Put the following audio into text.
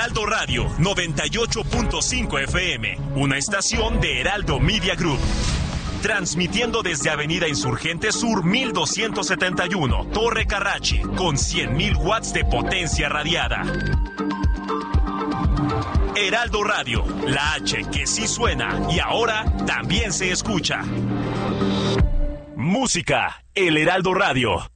Heraldo Radio 98.5 FM, una estación de Heraldo Media Group. Transmitiendo desde Avenida Insurgente Sur 1271, Torre Carrachi, con 100.000 watts de potencia radiada. Heraldo Radio, la H que sí suena y ahora también se escucha. Música, El Heraldo Radio.